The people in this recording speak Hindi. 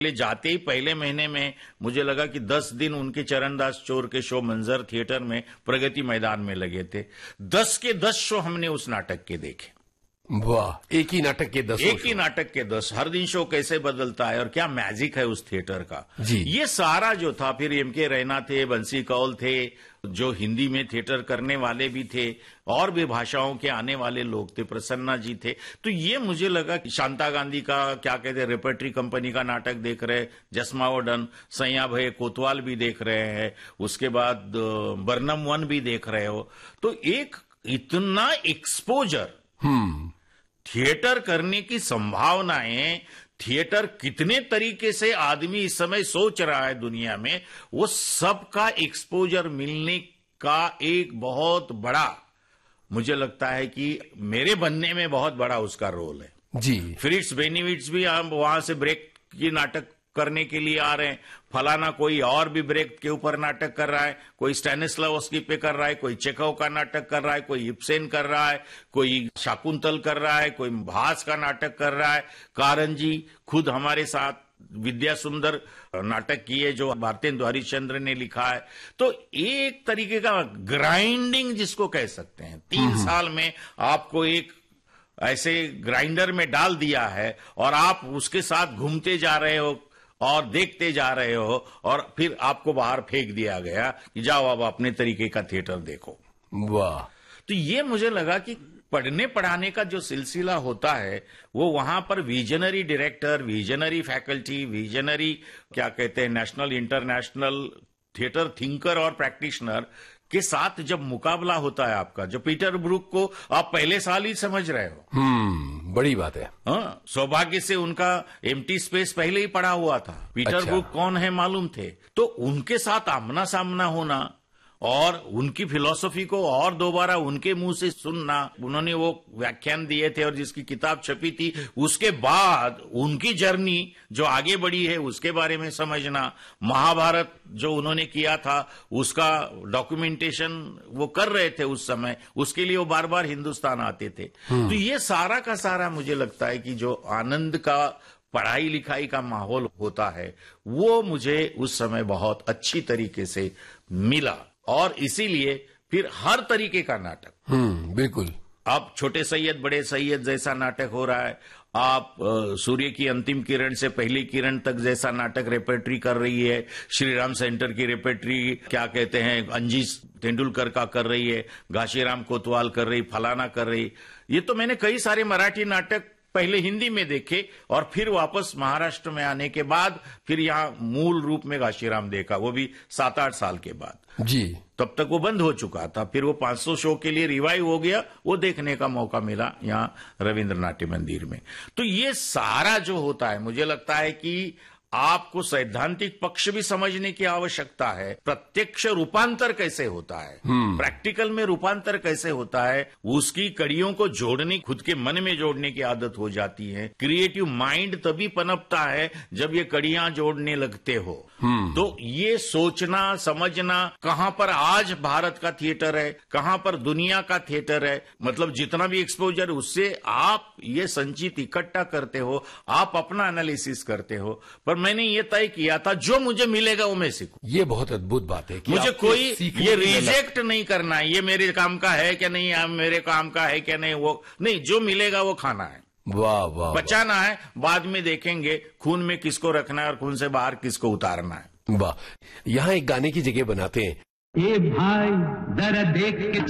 ले जाते ही पहले महीने में मुझे लगा कि 10 दिन उनके चरणदास चोर के शो मंजर थिएटर में प्रगति मैदान में लगे थे। 10 के 10 शो हमने उस नाटक के देखे। वाह, एक ही नाटक के 10 एक ही नाटक के 10, हर दिन शो कैसे बदलता है और क्या मैजिक है उस थिएटर का जी। ये सारा जो था, फिर एम.के. रैना थे, बंसी कौल थे, जो हिंदी में थिएटर करने वाले भी थे और भी भाषाओं के आने वाले लोग थे, प्रसन्ना जी थे। तो ये मुझे लगा कि शांता गांधी का क्या कहते हैं रेपर्टरी कंपनी का नाटक देख रहे, जसमावडन, सैया भय कोतवाल भी देख रहे हैं, उसके बाद बर्नम वन भी देख रहे हो। तो एक इतना एक्सपोजर, थिएटर करने की संभावनाएं, थिएटर कितने तरीके से आदमी इस समय सोच रहा है दुनिया में, वो सबका एक्सपोजर मिलने का एक बहुत बड़ा, मुझे लगता है कि मेरे बनने में बहुत बड़ा उसका रोल है जी। फ्रिट्स बेनिविट्स भी हम वहां से ब्रेक की नाटक करने के लिए आ रहे हैं, फलाना कोई और भी ब्रेक के ऊपर नाटक कर रहा है, कोई स्टैनिस्लावस्की पे कर रहा है, कोई चेखव का नाटक कर रहा है, कोई इब्सेन कर रहा है, कोई शाकुंतल कर रहा है, कोई भास का नाटक कर रहा है, कारंजी खुद हमारे साथ विद्या सुंदर नाटक किए जो भारतेंदु हरिश्चंद्र ने लिखा है। तो एक तरीके का ग्राइंडिंग जिसको कह सकते हैं, 3 साल में आपको एक ऐसे ग्राइंडर में डाल दिया है और आप उसके साथ घूमते जा रहे हो और देखते जा रहे हो और फिर आपको बाहर फेंक दिया गया कि जाओ अब अपने तरीके का थिएटर देखो। वाह। तो ये मुझे लगा कि पढ़ने पढ़ाने का जो सिलसिला होता है वो वहां पर visionary director, visionary faculty, visionary क्या कहते हैं नेशनल इंटरनेशनल थिएटर थिंकर और प्रैक्टिशनर के साथ जब मुकाबला होता है आपका, जो पीटर ब्रूक को आप पहले साल ही समझ रहे हो, बड़ी बात है। हाँ, सौभाग्य से उनका एम्प्टी स्पेस पहले ही पड़ा हुआ था, पीटर ब्रूक कौन है मालूम थे। तो उनके साथ आमना सामना होना और उनकी फिलॉसफी को और दोबारा उनके मुंह से सुनना, उन्होंने वो व्याख्यान दिए थे और जिसकी किताब छपी थी, उसके बाद उनकी जर्नी जो आगे बढ़ी है उसके बारे में समझना, महाभारत जो उन्होंने किया था उसका डॉक्यूमेंटेशन वो कर रहे थे उस समय, उसके लिए वो बार बार हिंदुस्तान आते थे। तो ये सारा का सारा मुझे लगता है कि जो आनंद का पढ़ाई लिखाई का माहौल होता है वो मुझे उस समय बहुत अच्छी तरीके से मिला और इसीलिए फिर हर तरीके का नाटक, बिल्कुल। अब छोटे सैयद बड़े सैयद जैसा नाटक हो रहा है, आप सूर्य की अंतिम किरण से पहली किरण तक जैसा नाटक रेपर्टरी कर रही है, श्रीराम सेंटर की रेपर्टरी क्या कहते हैं अंजी तेंदुलकर का कर रही है, घाशीराम कोतवाल कर रही, फलाना कर रही। ये तो मैंने कई सारे मराठी नाटक पहले हिंदी में देखे और फिर वापस महाराष्ट्र में आने के बाद फिर यहाँ मूल रूप में घाशीराम देखा, वो भी 7-8 साल के बाद जी। तब तक वो बंद हो चुका था, फिर वो 500 शो के लिए रिवाइव हो गया, वो देखने का मौका मिला यहाँ रविंद्र नाट्य मंदिर में। तो ये सारा जो होता है मुझे लगता है कि आपको सैद्धांतिक पक्ष भी समझने की आवश्यकता है, प्रत्यक्ष रूपांतर कैसे होता है, प्रैक्टिकल में रूपांतर कैसे होता है, उसकी कड़ियों को जोड़ने, खुद के मन में जोड़ने की आदत हो जाती है। क्रिएटिव माइंड तभी पनपता है जब ये कड़ियां जोड़ने लगते हो। तो ये सोचना समझना कहां पर आज भारत का थिएटर है, कहां पर दुनिया का थिएटर है, मतलब जितना भी एक्सपोजर उससे आप ये संचित इकट्ठा करते हो, आप अपना एनालिसिस करते हो। पर मैंने ये तय किया था जो मुझे मिलेगा वो मैं सीखूं। ये बहुत अद्भुत बात है कि मुझे कोई ये रिजेक्ट नहीं करना है, ये मेरे काम का है क्या नहीं, मेरे काम का है क्या नहीं, वो नहीं, जो मिलेगा वो खाना है। वाह वाह। बचाना है, बाद में देखेंगे खून में किसको रखना है और खून से बाहर किसको उतारना है। वाह। यहाँ एक गाने की जगह बनाते हैं, ए भाई जरा देख के